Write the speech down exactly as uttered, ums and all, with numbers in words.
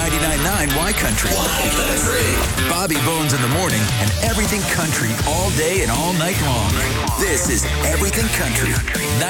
ninety-nine point nine Y Country. Y Country. Bobby Bones in the morning and everything country all day and all night long. This is Everything Country.